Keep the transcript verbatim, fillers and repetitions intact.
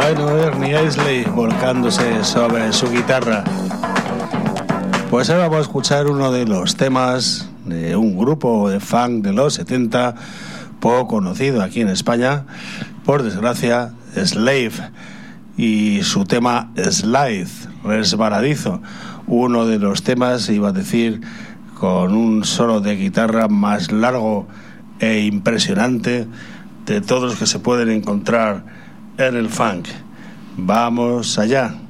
Bueno, Ernie Isley volcándose sobre su guitarra. Pues ahora vamos a escuchar uno de los temas de un grupo de funk de los setenta, poco conocido aquí en España, por desgracia, Slave, y su tema Slide, resbaladizo, uno de los temas, iba a decir, con un solo de guitarra más largo e impresionante de todos los que se pueden encontrar en el funk. Vamos allá.